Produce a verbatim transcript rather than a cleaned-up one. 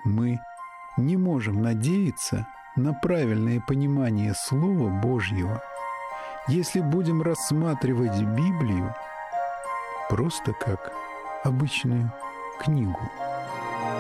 мы не можем надеяться на правильное понимание Слова Божьего, если будем рассматривать Библию просто как обычную книгу.